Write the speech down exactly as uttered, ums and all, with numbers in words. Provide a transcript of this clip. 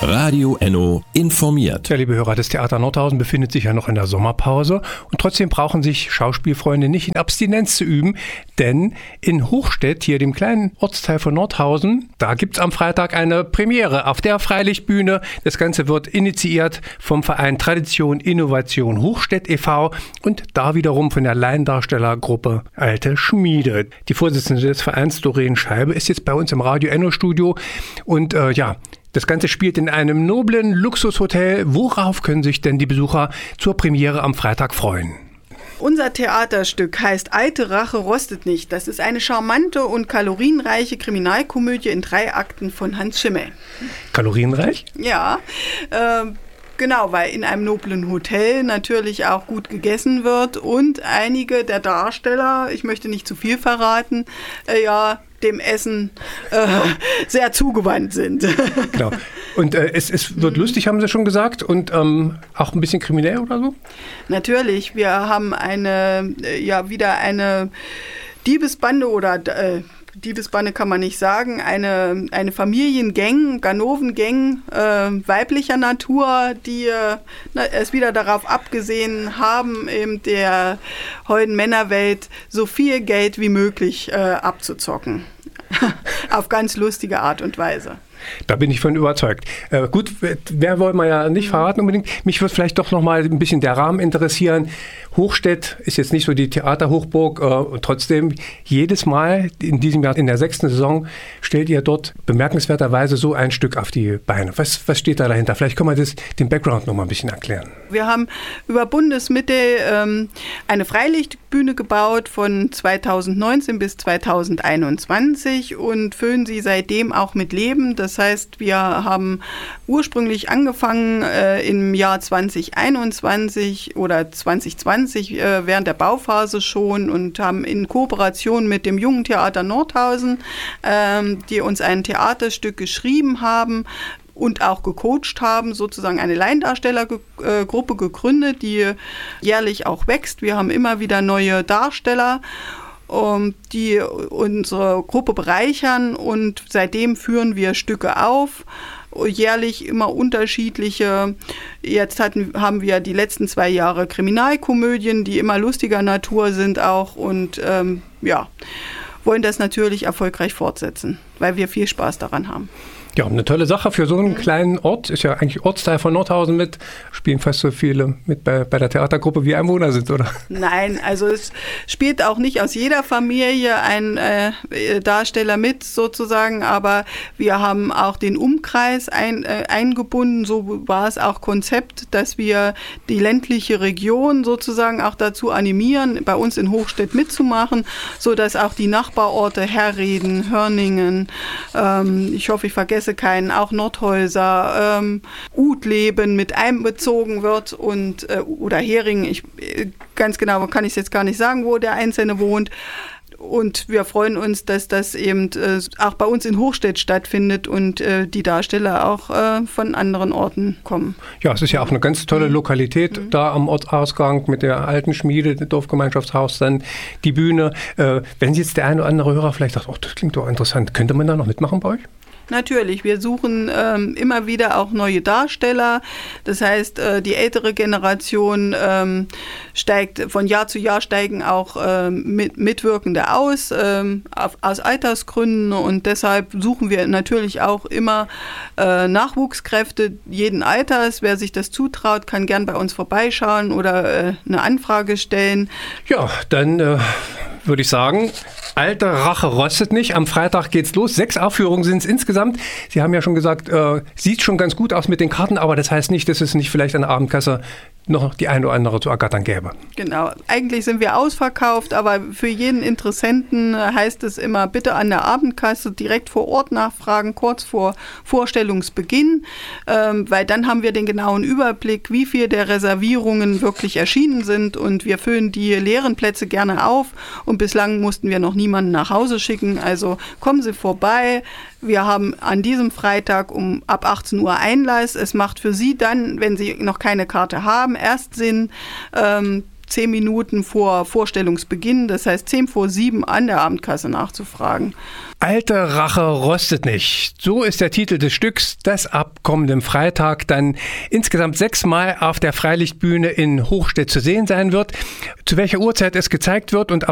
Radio Enno informiert. Ja, liebe Hörer, das Theater Nordhausen befindet sich ja noch in der Sommerpause und trotzdem brauchen sich Schauspielfreunde nicht in Abstinenz zu üben, denn in Hochstedt, hier dem kleinen Ortsteil von Nordhausen, da gibt's am Freitag eine Premiere auf der Freilichtbühne. Das Ganze wird initiiert vom Verein Tradition Innovation Hochstedt e V und da wiederum von der Laiendarstellergruppe Alte Schmiede. Die Vorsitzende des Vereins, Doreen Scheibe, ist jetzt bei uns im Radio Enno Studio und äh, ja, das Ganze spielt in einem noblen Luxushotel. Worauf können sich denn die Besucher zur Premiere am Freitag freuen? Unser Theaterstück heißt Alte Rache rostet nicht. Das ist eine charmante und kalorienreiche Kriminalkomödie in drei Akten von Hans Schimmel. Kalorienreich? Ja, äh, genau, weil in einem noblen Hotel natürlich auch gut gegessen wird und einige der Darsteller, ich möchte nicht zu viel verraten, äh, ja, dem Essen äh, sehr zugewandt sind. Genau. Und äh, es, es wird lustig, haben Sie schon gesagt, und ähm, auch ein bisschen kriminell oder so? Natürlich. Wir haben eine, ja, wieder eine Diebesbande oder äh, Diebesbande kann man nicht sagen, eine, eine Familiengang, Ganovengang äh, weiblicher Natur, die äh, na, es wieder darauf abgesehen haben, eben der heutigen Männerwelt so viel Geld wie möglich äh, abzuzocken. Auf ganz lustige Art und Weise. Da bin ich von überzeugt. Äh, gut, wer wollen wir ja nicht verraten unbedingt. Mich würde vielleicht doch noch mal ein bisschen der Rahmen interessieren. Hochstedt ist jetzt nicht so die Theaterhochburg. Äh, und trotzdem, jedes Mal in diesem Jahr, in der sechsten Saison, stellt ihr dort bemerkenswerterweise so ein Stück auf die Beine. Was, was steht da dahinter? Vielleicht können wir das, den Background noch mal ein bisschen erklären. Wir haben über Bundesmittel ähm, eine Freilichtbühne gebaut von zweitausendneunzehn bis zweitausendeinundzwanzig und füllen sie seitdem auch mit Leben. Das heißt, wir haben ursprünglich angefangen äh, im Jahr zwanzig einundzwanzig oder zwanzig zwanzig äh, während der Bauphase schon und haben in Kooperation mit dem Jungen Theater Nordhausen, ähm, die uns ein Theaterstück geschrieben haben und auch gecoacht haben, sozusagen eine Laiendarstellergruppe gegründet, die jährlich auch wächst. Wir haben immer wieder neue Darsteller, die unsere Gruppe bereichern und seitdem führen wir Stücke auf, jährlich immer unterschiedliche. Jetzt hatten, haben wir die letzten zwei Jahre Kriminalkomödien, die immer lustiger Natur sind auch und ähm, ja, wollen das natürlich erfolgreich fortsetzen, weil wir viel Spaß daran haben. Ja, eine tolle Sache für so einen mhm. kleinen Ort. Ist ja eigentlich Ortsteil von Nordhausen mit. Spielen fast so viele mit bei, bei der Theatergruppe wie Einwohner sind, oder? Nein, also es spielt auch nicht aus jeder Familie ein äh, Darsteller mit sozusagen, aber wir haben auch den Umkreis ein, äh, eingebunden. So war es auch Konzept, dass wir die ländliche Region sozusagen auch dazu animieren, bei uns in Hochstedt mitzumachen, sodass auch die Nachbarorte Herrieden, Hörningen, ähm, ich hoffe, ich vergesse keinen, auch Nordhäuser, ähm, Utleben mit einbezogen wird und äh, oder Heringen, ich, ganz genau kann ich jetzt gar nicht sagen, wo der Einzelne wohnt. Und wir freuen uns, dass das eben äh, auch bei uns in Hochstedt stattfindet und äh, die Darsteller auch äh, von anderen Orten kommen. Ja, es ist ja auch eine ganz tolle Lokalität mhm. da am Ortsausgang mit der alten Schmiede, dem Dorfgemeinschaftshaus, dann die Bühne. Äh, wenn jetzt der eine oder andere Hörer vielleicht sagt, oh, das klingt doch interessant, könnte man da noch mitmachen bei euch? Natürlich, wir suchen ähm, immer wieder auch neue Darsteller. Das heißt, äh, die ältere Generation ähm, steigt, von Jahr zu Jahr steigen auch ähm, mit, Mitwirkende aus, ähm, auf, aus Altersgründen. Und deshalb suchen wir natürlich auch immer äh, Nachwuchskräfte jeden Alters. Wer sich das zutraut, kann gern bei uns vorbeischauen oder äh, eine Anfrage stellen. Ja, dann äh, würde ich sagen, Alte Rache rostet nicht. Am Freitag geht's los. Sechs Aufführungen sind es insgesamt. Sie haben ja schon gesagt, äh, sieht schon ganz gut aus mit den Karten, aber das heißt nicht, dass es nicht vielleicht an der Abendkasse noch die eine oder andere zu ergattern gäbe. Genau. Eigentlich sind wir ausverkauft, aber für jeden Interessenten heißt es immer, bitte an der Abendkasse direkt vor Ort nachfragen, kurz vor Vorstellungsbeginn, ähm, weil dann haben wir den genauen Überblick, wie viele der Reservierungen wirklich erschienen sind und wir füllen die leeren Plätze gerne auf und bislang mussten wir noch niemanden nach Hause schicken. Also kommen Sie vorbei. Wir haben an diesem Freitag um ab achtzehn Uhr Einlass. Es macht für Sie dann, wenn Sie noch keine Karte haben, erst Sinn, ähm, zehn Minuten vor Vorstellungsbeginn, das heißt zehn vor sieben an der Abendkasse nachzufragen. Alte Rache rostet nicht. So ist der Titel des Stücks, das ab kommendem Freitag dann insgesamt sechsmal auf der Freilichtbühne in Hochstedt zu sehen sein wird. Zu welcher Uhrzeit es gezeigt wird und